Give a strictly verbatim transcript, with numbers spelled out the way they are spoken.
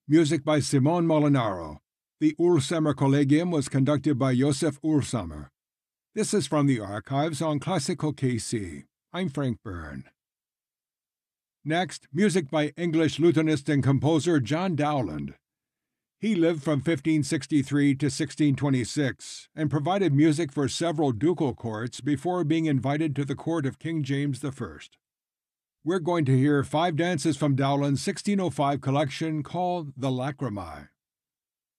Music by Simone Molinaro. The Ulsamer Collegium was conducted by Josef Ulsamer. This is from the archives on Classical K C. I'm Frank Byrne. Next, music by English lutenist and composer John Dowland. He lived from fifteen sixty-three to sixteen twenty-six and provided music for several ducal courts before being invited to the court of King James the First. We're going to hear five dances from Dowland's sixteen oh five collection called the Lacrimae.